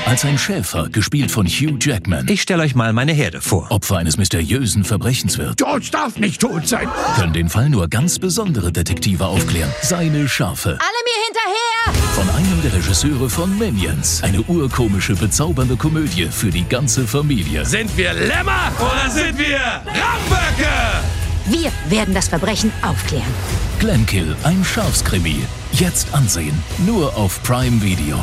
als ein Schäfer, gespielt von Hugh Jackman. Ich stelle euch mal meine Herde vor. Opfer eines mysteriösen Verbrechens wird. George darf nicht tot sein. Können den Fall nur ganz besondere Detektive aufklären. Seine Schafe. Alle mir hinterher! Von einem der Regisseure von Minions. Eine urkomische, bezaubernde Komödie für die ganze Familie. Sind wir Lämmer oder sind wir Ramböcke? Wir werden das Verbrechen aufklären. Glenkill, ein Schafskrimi. Jetzt ansehen. Nur auf Prime Video.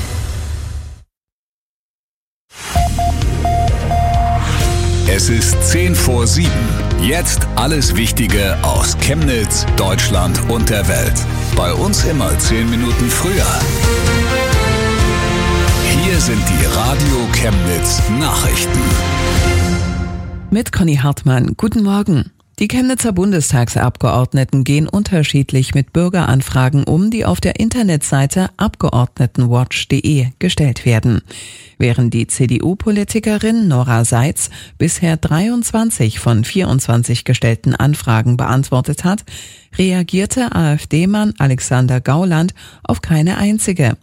Es ist 6:50. Jetzt alles Wichtige aus Chemnitz, Deutschland und der Welt. Bei uns immer 10 Minuten früher. Hier sind die Radio Chemnitz Nachrichten. Mit Conny Hartmann. Guten Morgen. Die Chemnitzer Bundestagsabgeordneten gehen unterschiedlich mit Bürgeranfragen um, die auf der Internetseite abgeordnetenwatch.de gestellt werden. Während die CDU-Politikerin Nora Seitz bisher 23 von 24 gestellten Anfragen beantwortet hat, reagierte AfD-Mann Alexander Gauland auf keine einzige.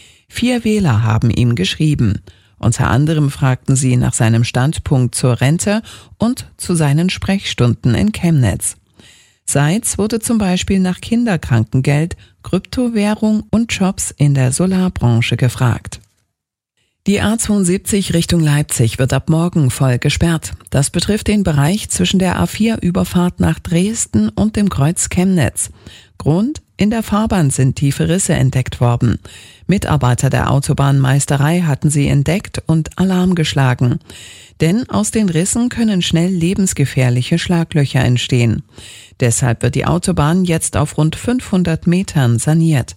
4 Wähler haben ihm geschrieben. Unter anderem fragten sie nach seinem Standpunkt zur Rente und zu seinen Sprechstunden in Chemnitz. Seitz wurde zum Beispiel nach Kinderkrankengeld, Kryptowährung und Jobs in der Solarbranche gefragt. Die A72 Richtung Leipzig wird ab morgen voll gesperrt. Das betrifft den Bereich zwischen der A4-Überfahrt nach Dresden und dem Kreuz Chemnitz. Grund: in der Fahrbahn sind tiefe Risse entdeckt worden. Mitarbeiter der Autobahnmeisterei hatten sie entdeckt und Alarm geschlagen. Denn aus den Rissen können schnell lebensgefährliche Schlaglöcher entstehen. Deshalb wird die Autobahn jetzt auf rund 500 Metern saniert.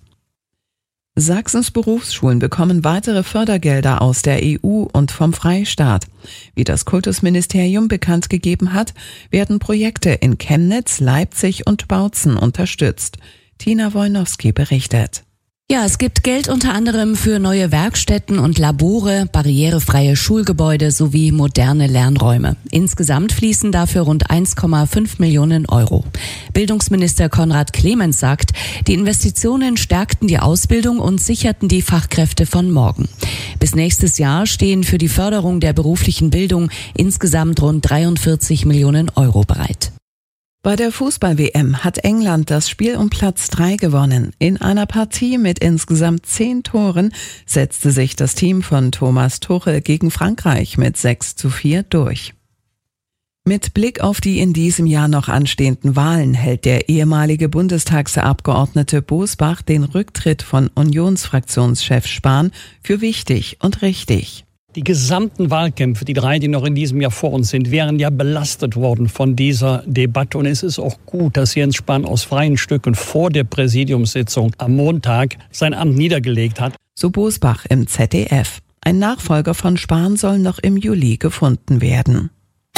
Sachsens Berufsschulen bekommen weitere Fördergelder aus der EU und vom Freistaat. Wie das Kultusministerium bekannt gegeben hat, werden Projekte in Chemnitz, Leipzig und Bautzen unterstützt. Tina Wojnowski berichtet. Ja, es gibt Geld unter anderem für neue Werkstätten und Labore, barrierefreie Schulgebäude sowie moderne Lernräume. Insgesamt fließen dafür rund 1,5 Millionen Euro. Bildungsminister Konrad Clemens sagt, die Investitionen stärkten die Ausbildung und sicherten die Fachkräfte von morgen. Bis nächstes Jahr stehen für die Förderung der beruflichen Bildung insgesamt rund 43 Millionen Euro bereit. Bei der Fußball-WM hat England das Spiel um Platz 3 gewonnen. In einer Partie mit insgesamt 10 Toren setzte sich das Team von Thomas Tuchel gegen Frankreich mit 6:4 durch. Mit Blick auf die in diesem Jahr noch anstehenden Wahlen hält der ehemalige Bundestagsabgeordnete Bosbach den Rücktritt von Unionsfraktionschef Spahn für wichtig und richtig. Die gesamten Wahlkämpfe, die 3, die noch in diesem Jahr vor uns sind, wären ja belastet worden von dieser Debatte. Und es ist auch gut, dass Jens Spahn aus freien Stücken vor der Präsidiumssitzung am Montag sein Amt niedergelegt hat. So Bosbach im ZDF. Ein Nachfolger von Spahn soll noch im Juli gefunden werden.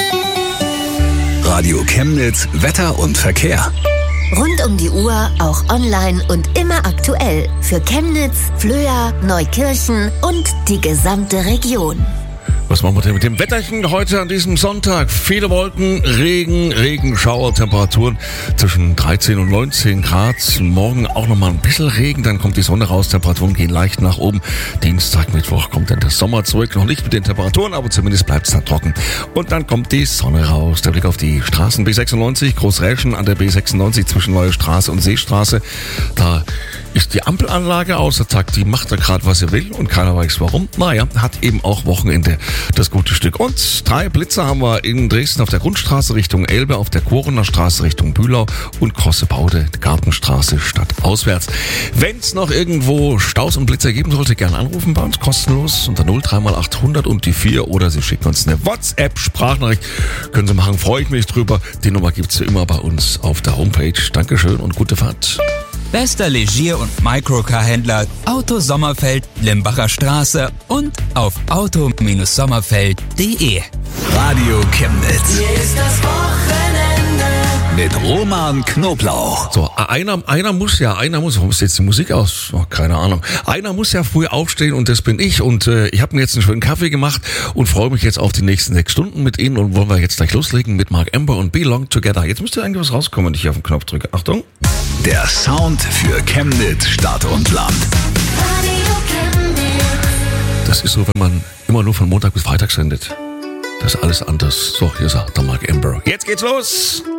Radio Chemnitz, Wetter und Verkehr. Rund um die Uhr, auch online und immer aktuell. Für Chemnitz, Flöa, Neukirchen und die gesamte Region. Was machen wir denn mit dem Wetterchen heute an diesem Sonntag? Viele Wolken, Regen, Schauertemperaturen zwischen 13 und 19 Grad. Morgen auch nochmal ein bisschen Regen, dann kommt die Sonne raus, Temperaturen gehen leicht nach oben. Dienstag, Mittwoch kommt dann der Sommer zurück. Noch nicht mit den Temperaturen, aber zumindest bleibt es dann trocken. Und dann kommt die Sonne raus. Der Blick auf die Straßen B96, Großräschen an der B96 zwischen Neue Straße und Seestraße. Da ist die Ampelanlage außer Takt. Die macht da gerade, was sie will und keiner weiß warum. Naja, hat eben auch Wochenende das gute Stück. Und 3 Blitzer haben wir in Dresden auf der Grundstraße Richtung Elbe, auf der Korener Straße Richtung Bühlau und Krossebaude, Gartenstraße stadtauswärts. Wenn es noch irgendwo Staus und Blitzer geben sollte, gerne anrufen bei uns, kostenlos unter 03800 und die 4 oder Sie schicken uns eine WhatsApp-Sprachnachricht. Können Sie machen, freue ich mich drüber. Die Nummer gibt's wie immer bei uns auf der Homepage. Dankeschön und gute Fahrt. Bester Legier- und Microcar-Händler Auto Sommerfeld, Limbacher Straße und auf auto-sommerfeld.de. Radio Chemnitz. Hier ist das Wochenende. Mit Roman Knoblauch. So, einer muss, warum ist jetzt die Musik aus? Oh, keine Ahnung. Einer muss ja früh aufstehen und das bin ich und ich habe mir jetzt einen schönen Kaffee gemacht und freue mich jetzt auf die nächsten 6 Stunden mit Ihnen und wollen wir jetzt gleich loslegen mit Mark Amber und Belong Together. Jetzt müsste eigentlich was rauskommen, wenn ich hier auf den Knopf drücke. Achtung. Der Sound für Chemnitz, Stadt und Land. Das ist so, wenn man immer nur von Montag bis Freitag sendet. Das ist alles anders. So, hier sagt der Mark Amber. Jetzt geht's los!